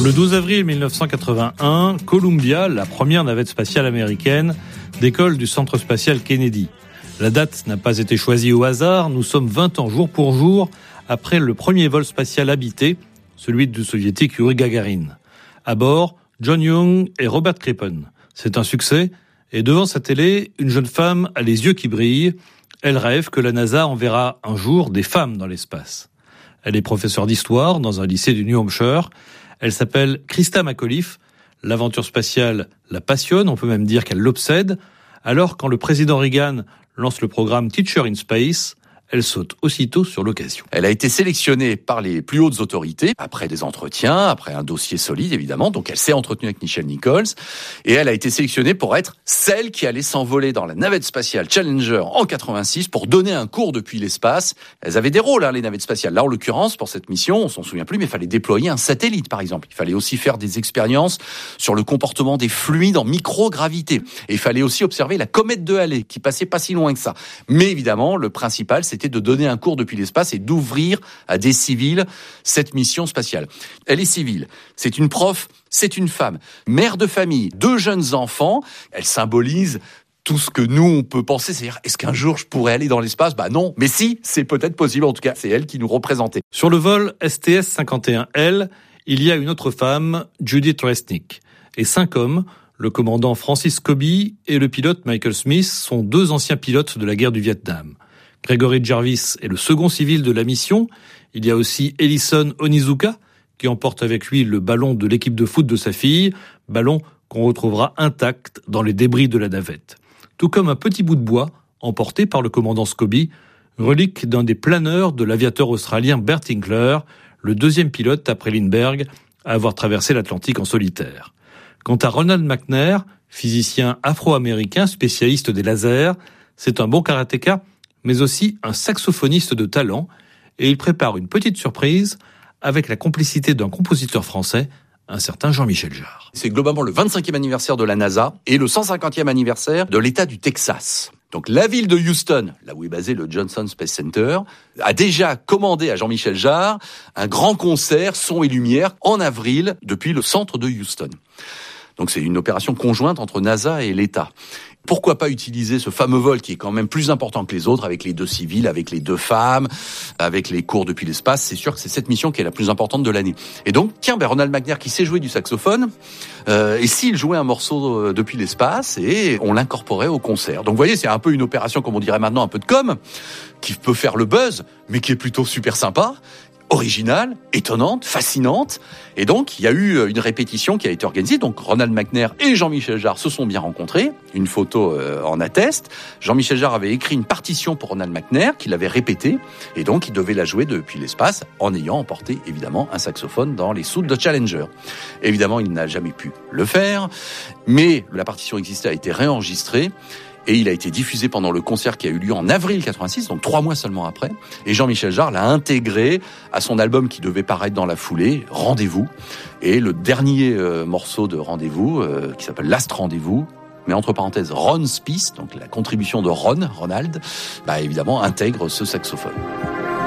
Le 12 avril 1981, Columbia, la première navette spatiale américaine, décolle du centre spatial Kennedy. La date n'a pas été choisie au hasard, nous sommes 20 ans jour pour jour après le premier vol spatial habité, celui du soviétique Yuri Gagarin. À bord, John Young et Robert Crippen. C'est un succès, et devant sa télé, une jeune femme a les yeux qui brillent. Elle rêve que la NASA enverra un jour des femmes dans l'espace. Elle est professeure d'histoire dans un lycée du New Hampshire. Elle s'appelle Christa McAuliffe. L'aventure spatiale la passionne, on peut même dire qu'elle l'obsède. Alors, quand le président Reagan lance le programme Teacher in Space, elle saute aussitôt sur l'occasion. Elle a été sélectionnée par les plus hautes autorités, après des entretiens, après un dossier solide évidemment, donc elle s'est entretenue avec Nichelle Nichols, et elle a été sélectionnée pour être celle qui allait s'envoler dans la navette spatiale Challenger en 86 pour donner un cours depuis l'espace. Elles avaient des rôles, les navettes spatiales. Là, en l'occurrence, pour cette mission, on s'en souvient plus, mais il fallait déployer un satellite, par exemple. Il fallait aussi faire des expériences sur le comportement des fluides en microgravité. Et il fallait aussi observer la comète de Halley, qui passait pas si loin que ça. Mais évidemment, le principal, c'était de donner un cours depuis l'espace et d'ouvrir à des civils cette mission spatiale. Elle est civile, c'est une prof, c'est une femme, mère de famille, 2 jeunes enfants. Elle symbolise tout ce que nous, on peut penser, c'est-à-dire, est-ce qu'un jour je pourrais aller dans l'espace ? Bah non, mais si, c'est peut-être possible, en tout cas, c'est elle qui nous représentait. Sur le vol STS-51L, il y a une autre femme, Judith Resnick, et 5 hommes. Le commandant Francis Cobby et le pilote Michael Smith sont 2 anciens pilotes de la guerre du Vietnam. Gregory Jarvis est le second civil de la mission. Il y a aussi Ellison Onizuka, qui emporte avec lui le ballon de l'équipe de foot de sa fille, ballon qu'on retrouvera intact dans les débris de la navette. Tout comme un petit bout de bois emporté par le commandant Scobie, relique d'un des planeurs de l'aviateur australien Bert Hinkler, le 2e pilote après Lindbergh à avoir traversé l'Atlantique en solitaire. Quant à Ronald McNair, physicien afro-américain spécialiste des lasers, c'est un bon karatéka, mais aussi un saxophoniste de talent, et il prépare une petite surprise avec la complicité d'un compositeur français, un certain Jean-Michel Jarre. C'est globalement le 25e anniversaire de la NASA et le 150e anniversaire de l'État du Texas. Donc la ville de Houston, là où est basé le Johnson Space Center, a déjà commandé à Jean-Michel Jarre un grand concert son et lumière en avril depuis le centre de Houston. Donc c'est une opération conjointe entre NASA et l'État. Pourquoi pas utiliser ce fameux vol qui est quand même plus important que les autres, avec les 2 civils, avec les 2 femmes, avec les cours depuis l'espace. C'est sûr que c'est cette mission qui est la plus importante de l'année. Et donc, Ronald McNair qui sait jouer du saxophone, et s'il jouait un morceau depuis l'espace, et on l'incorporait au concert. Donc vous voyez, c'est un peu une opération, comme on dirait maintenant, un peu de com', qui peut faire le buzz, mais qui est plutôt super sympa, originale, étonnante, fascinante. Et donc, il y a eu une répétition qui a été organisée. Donc, Ronald McNair et Jean-Michel Jarre se sont bien rencontrés. Une photo en atteste. Jean-Michel Jarre avait écrit une partition pour Ronald McNair qu'il avait répétée. Et donc, il devait la jouer depuis l'espace en ayant emporté, évidemment, un saxophone dans les soutes de Challenger. Évidemment, il n'a jamais pu le faire. Mais la partition existait, a été réenregistrée. Et il a été diffusé pendant le concert qui a eu lieu en avril 86, donc 3 mois seulement après. Et Jean-Michel Jarre l'a intégré à son album qui devait paraître dans la foulée, Rendez-vous. Et le dernier morceau de Rendez-vous, qui s'appelle Last Rendez-vous, mais entre parenthèses Ron Spieth, donc la contribution de Ronald, évidemment intègre ce saxophone.